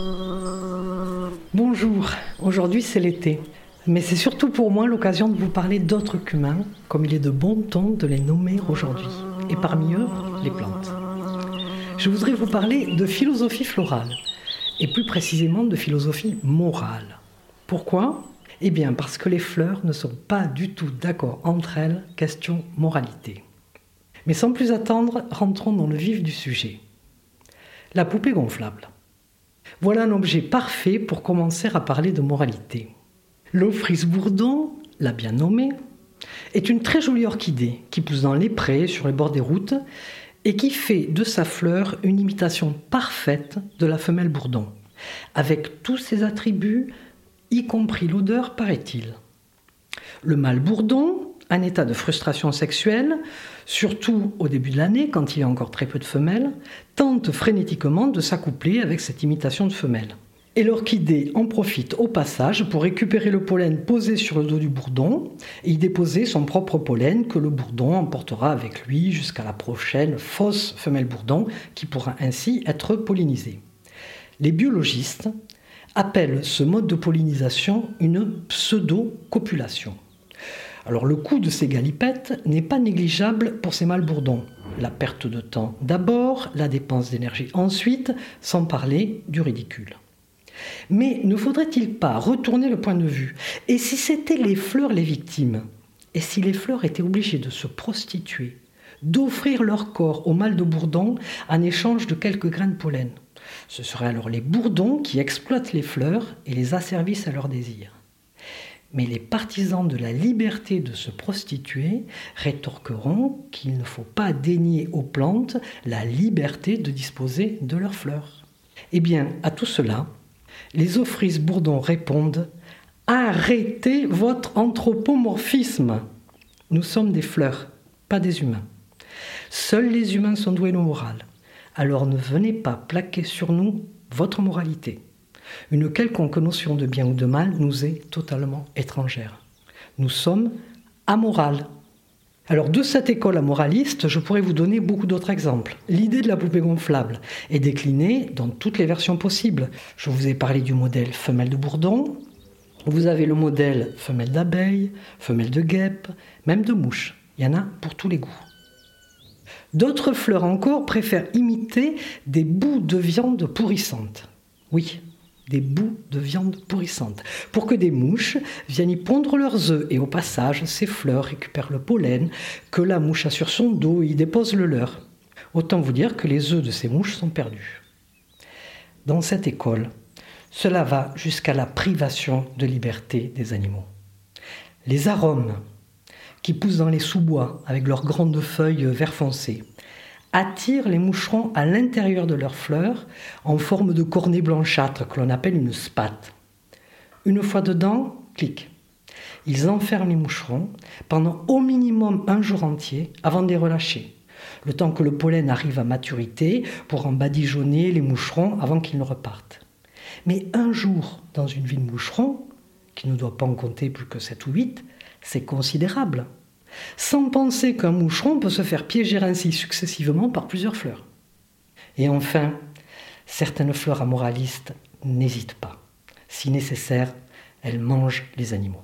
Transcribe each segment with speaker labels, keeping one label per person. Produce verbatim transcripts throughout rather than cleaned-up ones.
Speaker 1: Bonjour, aujourd'hui c'est l'été, mais c'est surtout pour moi l'occasion de vous parler d'autres qu'humains, comme il est de bon ton de les nommer aujourd'hui, et parmi eux, les plantes. Je voudrais vous parler de philosophie florale, et plus précisément de philosophie morale. Pourquoi ? Eh bien parce que les fleurs ne sont pas du tout d'accord entre elles, question moralité. Mais sans plus attendre, rentrons dans le vif du sujet. La poupée gonflable. Voilà un objet parfait pour commencer à parler de moralité. L'Ophrys bourdon, l'a bien nommé, est une très jolie orchidée qui pousse dans les prés, sur les bords des routes, et qui fait de sa fleur une imitation parfaite de la femelle bourdon, avec tous ses attributs, y compris l'odeur, paraît-il. Le mâle bourdon, en état de frustration sexuelle, surtout au début de l'année, quand il y a encore très peu de femelles, tente frénétiquement de s'accoupler avec cette imitation de femelle. Et l'orchidée en profite au passage pour récupérer le pollen posé sur le dos du bourdon et y déposer son propre pollen que le bourdon emportera avec lui jusqu'à la prochaine fausse femelle bourdon qui pourra ainsi être pollinisée. Les biologistes appellent ce mode de pollinisation une pseudo-copulation. Alors le coût de ces galipettes n'est pas négligeable pour ces mâles bourdons. La perte de temps d'abord, la dépense d'énergie ensuite, sans parler du ridicule. Mais ne faudrait-il pas retourner le point de vue ? Et si c'étaient les fleurs les victimes ? Et si les fleurs étaient obligées de se prostituer, d'offrir leur corps aux mâles de bourdon en échange de quelques grains de pollen ? Ce seraient alors les bourdons qui exploitent les fleurs et les asservissent à leurs désirs. Mais les partisans de la liberté de se prostituer rétorqueront qu'il ne faut pas dénier aux plantes la liberté de disposer de leurs fleurs. Eh bien, à tout cela, les Ophrys bourdons répondent « Arrêtez votre anthropomorphisme ! Nous sommes des fleurs, pas des humains. Seuls les humains sont doués de morale. Alors ne venez pas plaquer sur nous votre moralité. Une quelconque notion de bien ou de mal nous est totalement étrangère. Nous sommes amorales. » Alors de cette école amoraliste, je pourrais vous donner beaucoup d'autres exemples. L'idée de la poupée gonflable est déclinée dans toutes les versions possibles. Je vous ai parlé du modèle femelle de bourdon. Vous avez le modèle femelle d'abeille, femelle de guêpe, même de mouche. Il y en a pour tous les goûts. D'autres fleurs encore préfèrent imiter des bouts de viande pourrissante. Oui, des bouts de viande pourrissante, pour que des mouches viennent y pondre leurs œufs et au passage, ces fleurs récupèrent le pollen que la mouche a sur son dos et y dépose le leur. Autant vous dire que les œufs de ces mouches sont perdus. Dans cette école, cela va jusqu'à la privation de liberté des animaux. Les arômes qui poussent dans les sous-bois avec leurs grandes feuilles vert foncé attirent les moucherons à l'intérieur de leurs fleurs en forme de cornets blanchâtres que l'on appelle une spathe. Une fois dedans, clic. Ils enferment les moucherons pendant au minimum un jour entier avant de les relâcher, le temps que le pollen arrive à maturité pour en badigeonner les moucherons avant qu'ils ne repartent. Mais un jour dans une vie de moucheron, qui ne doit pas en compter plus que sept ou huit, c'est considérable. Sans penser qu'un moucheron peut se faire piéger ainsi successivement par plusieurs fleurs. Et enfin, certaines fleurs amoralistes n'hésitent pas. Si nécessaire, elles mangent les animaux.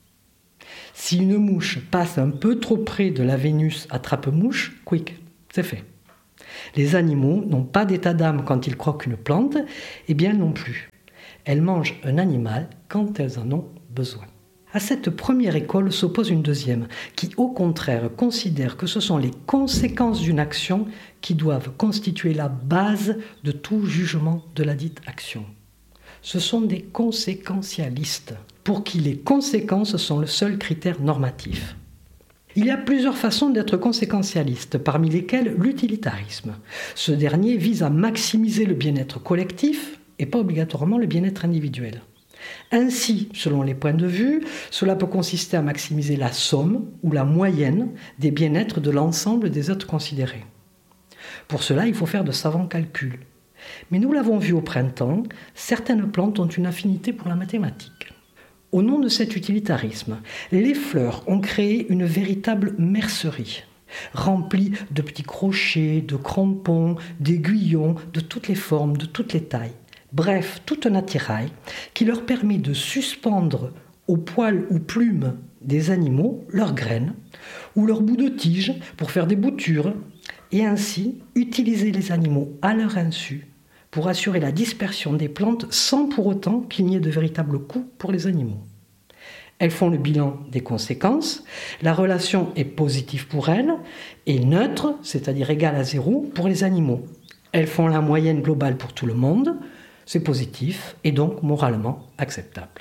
Speaker 1: Si une mouche passe un peu trop près de la Vénus attrape-mouche, quick, c'est fait. Les animaux n'ont pas d'état d'âme quand ils croquent une plante, et bien non plus. Elles mangent un animal quand elles en ont besoin. À cette première école s'oppose une deuxième, qui au contraire considère que ce sont les conséquences d'une action qui doivent constituer la base de tout jugement de la dite action. Ce sont des conséquentialistes, pour qui les conséquences sont le seul critère normatif. Il y a plusieurs façons d'être conséquentialiste, parmi lesquelles l'utilitarisme. Ce dernier vise à maximiser le bien-être collectif et pas obligatoirement le bien-être individuel. Ainsi, selon les points de vue, cela peut consister à maximiser la somme ou la moyenne des bien-être de l'ensemble des êtres considérés. Pour cela, il faut faire de savants calculs. Mais nous l'avons vu au printemps, certaines plantes ont une affinité pour la mathématique. Au nom de cet utilitarisme, les fleurs ont créé une véritable mercerie, remplie de petits crochets, de crampons, d'aiguillons, de toutes les formes, de toutes les tailles, Bref, tout un attirail qui leur permet de suspendre aux poils ou plumes des animaux leurs graines ou leurs bouts de tige pour faire des boutures et ainsi utiliser les animaux à leur insu pour assurer la dispersion des plantes sans pour autant qu'il n'y ait de véritable coût pour les animaux. Elles font le bilan des conséquences, la relation est positive pour elles et neutre, c'est-à-dire égale à zéro, pour les animaux. Elles font la moyenne globale pour tout le monde, c'est positif et donc moralement acceptable.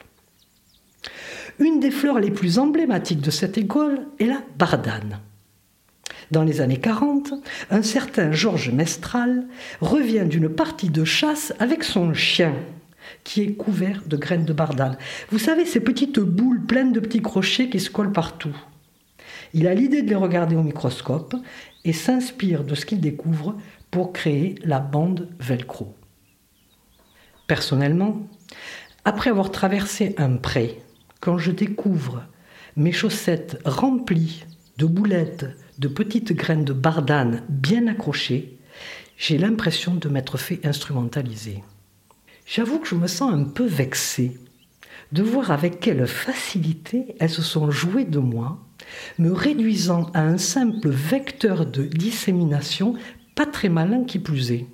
Speaker 1: Une des fleurs les plus emblématiques de cette école est la bardane. Dans les années quarante, un certain Georges Mestral revient d'une partie de chasse avec son chien, qui est couvert de graines de bardane. Vous savez, ces petites boules pleines de petits crochets qui se collent partout. Il a l'idée de les regarder au microscope et s'inspire de ce qu'il découvre pour créer la bande velcro. Personnellement, après avoir traversé un pré, quand je découvre mes chaussettes remplies de boulettes de petites graines de bardane bien accrochées, j'ai l'impression de m'être fait instrumentaliser. J'avoue que je me sens un peu vexée de voir avec quelle facilité elles se sont jouées de moi, me réduisant à un simple vecteur de dissémination, pas très malin qui plus est.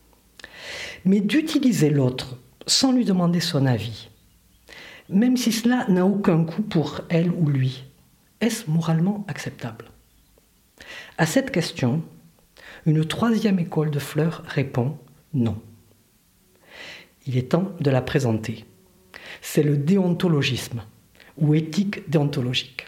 Speaker 1: Mais d'utiliser l'autre sans lui demander son avis, même si cela n'a aucun coût pour elle ou lui, est-ce moralement acceptable ? À cette question, une troisième école de fleurs répond non. Il est temps de la présenter. C'est le déontologisme, ou éthique déontologique.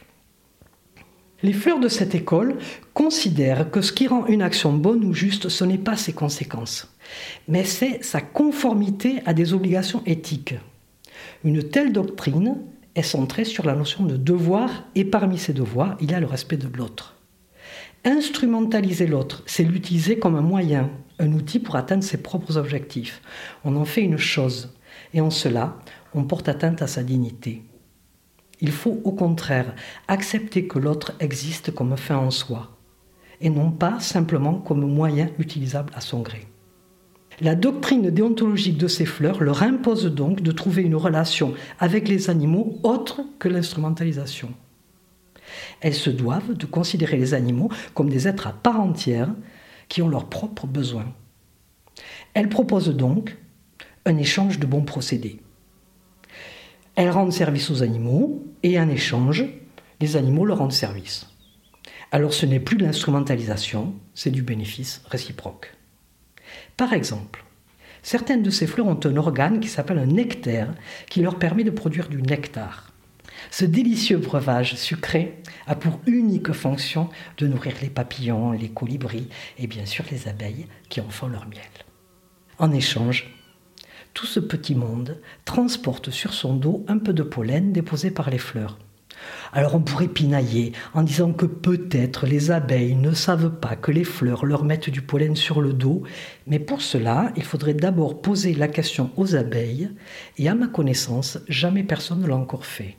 Speaker 1: Les fleurs de cette école considèrent que ce qui rend une action bonne ou juste, ce n'est pas ses conséquences, mais c'est sa conformité à des obligations éthiques. Une telle doctrine est centrée sur la notion de devoir, et parmi ces devoirs, il y a le respect de l'autre. Instrumentaliser l'autre, c'est l'utiliser comme un moyen, un outil pour atteindre ses propres objectifs. On en fait une chose, et en cela, on porte atteinte à sa dignité. Il faut au contraire accepter que l'autre existe comme fin en soi, et non pas simplement comme moyen utilisable à son gré. La doctrine déontologique de ces fleurs leur impose donc de trouver une relation avec les animaux autre que l'instrumentalisation. Elles se doivent de considérer les animaux comme des êtres à part entière qui ont leurs propres besoins. Elles proposent donc un échange de bons procédés. Elles rendent service aux animaux et en échange, les animaux leur rendent service. Alors ce n'est plus de l'instrumentalisation, c'est du bénéfice réciproque. Par exemple, certaines de ces fleurs ont un organe qui s'appelle un nectaire qui leur permet de produire du nectar. Ce délicieux breuvage sucré a pour unique fonction de nourrir les papillons, les colibris et bien sûr les abeilles qui en font leur miel. En échange, tout ce petit monde transporte sur son dos un peu de pollen déposé par les fleurs. Alors on pourrait pinailler en disant que peut-être les abeilles ne savent pas que les fleurs leur mettent du pollen sur le dos, mais pour cela, il faudrait d'abord poser la question aux abeilles, et à ma connaissance, jamais personne ne l'a encore fait.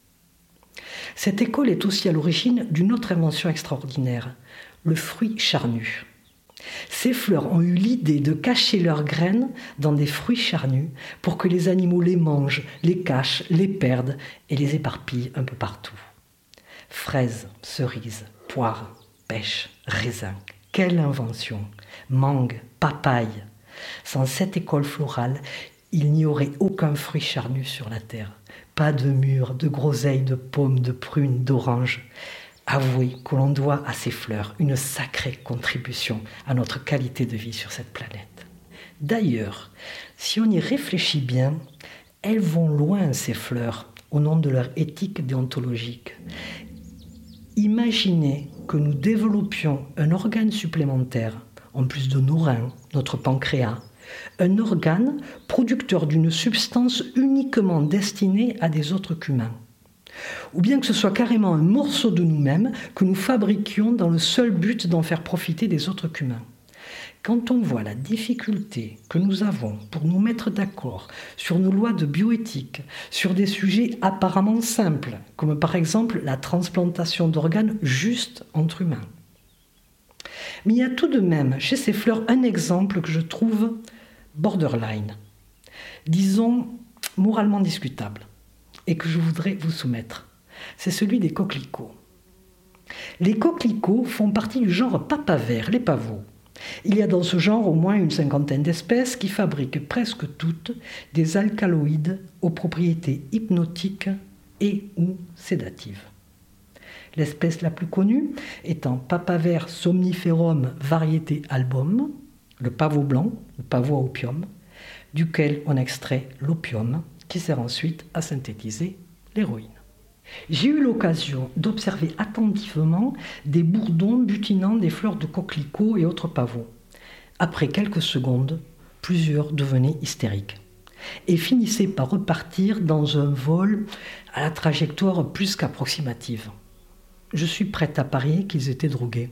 Speaker 1: Cette école est aussi à l'origine d'une autre invention extraordinaire, le fruit charnu. Ces fleurs ont eu l'idée de cacher leurs graines dans des fruits charnus pour que les animaux les mangent, les cachent, les perdent et les éparpillent un peu partout. Fraises, cerises, poires, pêches, raisins, quelle invention! Mangue, papaye. Sans cette école florale, il n'y aurait aucun fruit charnu sur la terre. Pas de mûres, de groseilles, de pommes, de prunes, d'oranges. Avouez que l'on doit à ces fleurs une sacrée contribution à notre qualité de vie sur cette planète. D'ailleurs, si on y réfléchit bien, elles vont loin ces fleurs au nom de leur éthique déontologique. Imaginez que nous développions un organe supplémentaire, en plus de nos reins, notre pancréas, un organe producteur d'une substance uniquement destinée à des autres qu'humains. Ou bien que ce soit carrément un morceau de nous-mêmes que nous fabriquions dans le seul but d'en faire profiter des autres qu'humains. Quand on voit la difficulté que nous avons pour nous mettre d'accord sur nos lois de bioéthique, sur des sujets apparemment simples, comme par exemple la transplantation d'organes juste entre humains. Mais il y a tout de même chez ces fleurs un exemple que je trouve borderline. disons moralement discutable, et que je voudrais vous soumettre. C'est celui des coquelicots. Les coquelicots font partie du genre papaver, les pavots. Il y a dans ce genre au moins une cinquantaine d'espèces qui fabriquent presque toutes des alcaloïdes aux propriétés hypnotiques et ou sédatives. L'espèce la plus connue étant Papaver somniferum variété album, le pavot blanc, le pavot à opium, duquel on extrait l'opium qui sert ensuite à synthétiser l'héroïne. J'ai eu l'occasion d'observer attentivement des bourdons butinant des fleurs de coquelicot et autres pavots. Après quelques secondes, plusieurs devenaient hystériques et finissaient par repartir dans un vol à la trajectoire plus qu'approximative. Je suis prête à parier qu'ils étaient drogués.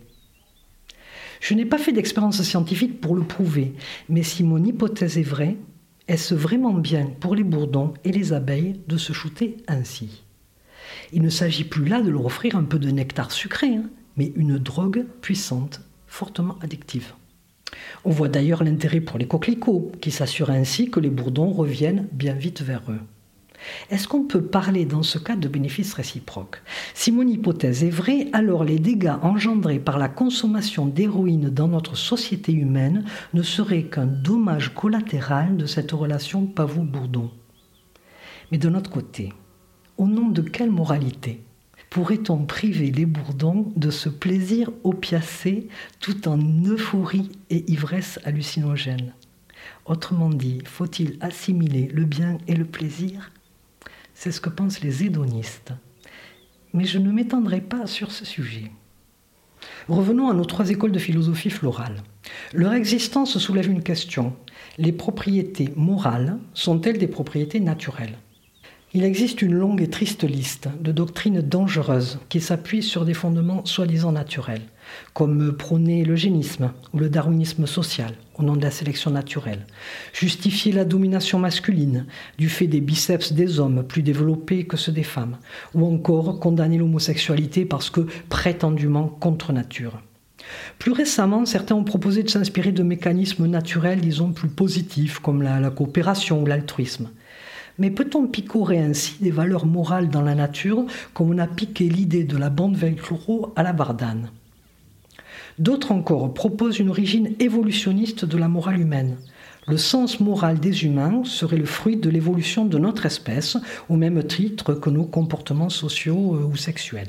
Speaker 1: Je n'ai pas fait d'expérience scientifique pour le prouver, mais si mon hypothèse est vraie, est-ce vraiment bien pour les bourdons et les abeilles de se shooter ainsi ? Il ne s'agit plus là de leur offrir un peu de nectar sucré, hein, mais une drogue puissante, fortement addictive. On voit d'ailleurs l'intérêt pour les coquelicots, qui s'assurent ainsi que les bourdons reviennent bien vite vers eux. Est-ce qu'on peut parler dans ce cas de bénéfices réciproques ? Si mon hypothèse est vraie, alors les dégâts engendrés par la consommation d'héroïne dans notre société humaine ne seraient qu'un dommage collatéral de cette relation pavot-bourdon. Mais de notre côté, au nom de quelle moralité pourrait-on priver les bourdons de ce plaisir opiacé tout en euphorie et ivresse hallucinogène ? Autrement dit, faut-il assimiler le bien et le plaisir ? C'est ce que pensent les hédonistes. Mais je ne m'étendrai pas sur ce sujet. Revenons à nos trois écoles de philosophie florale. Leur existence soulève une question. Les propriétés morales sont-elles des propriétés naturelles ? Il existe une longue et triste liste de doctrines dangereuses qui s'appuient sur des fondements soi-disant naturels, comme prôner l'eugénisme ou le darwinisme social au nom de la sélection naturelle, justifier la domination masculine du fait des biceps des hommes plus développés que ceux des femmes, ou encore condamner l'homosexualité parce que prétendument contre nature. Plus récemment, certains ont proposé de s'inspirer de mécanismes naturels, disons, plus positifs, comme la, la coopération ou l'altruisme. Mais peut-on picorer ainsi des valeurs morales dans la nature comme on a piqué l'idée de la bande velcro à la bardane ? D'autres encore proposent une origine évolutionniste de la morale humaine. Le sens moral des humains serait le fruit de l'évolution de notre espèce, au même titre que nos comportements sociaux ou sexuels.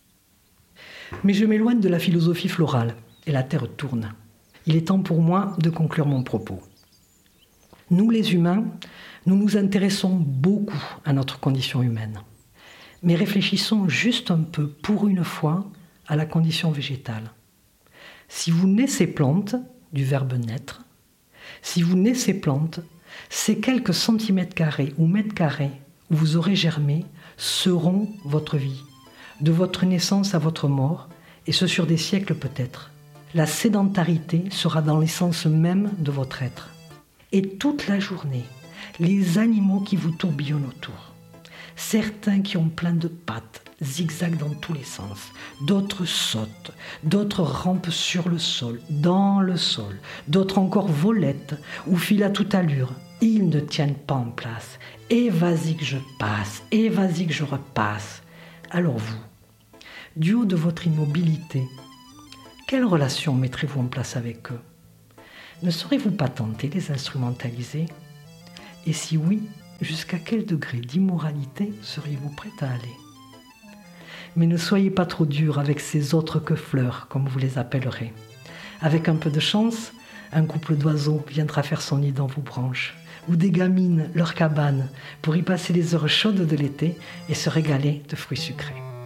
Speaker 1: Mais je m'éloigne de la philosophie florale, et la Terre tourne. Il est temps pour moi de conclure mon propos. Nous les humains, nous nous intéressons beaucoup à notre condition humaine. Mais réfléchissons juste un peu, pour une fois, à la condition végétale. Si vous naissez plante, du verbe naître, si vous naissez plante, ces quelques centimètres carrés ou mètres carrés où vous aurez germé seront votre vie, de votre naissance à votre mort, et ce sur des siècles peut-être. La sédentarité sera dans l'essence même de votre être. Et toute la journée, les animaux qui vous tourbillonnent autour. Certains qui ont plein de pattes, zigzagent dans tous les sens. D'autres sautent, d'autres rampent sur le sol, dans le sol. D'autres encore volettent ou filent à toute allure. Ils ne tiennent pas en place. Et vas-y que je passe, et vas-y que je repasse. Alors vous, du haut de votre immobilité, quelle relation mettrez-vous en place avec eux ? Ne serez-vous pas tenté de les instrumentaliser ? Et si oui, jusqu'à quel degré d'immoralité seriez-vous prêt à aller ? Mais ne soyez pas trop dur avec ces autres que fleurs, comme vous les appellerez. Avec un peu de chance, un couple d'oiseaux viendra faire son nid dans vos branches, ou des gamines leur cabane, pour y passer les heures chaudes de l'été et se régaler de fruits sucrés.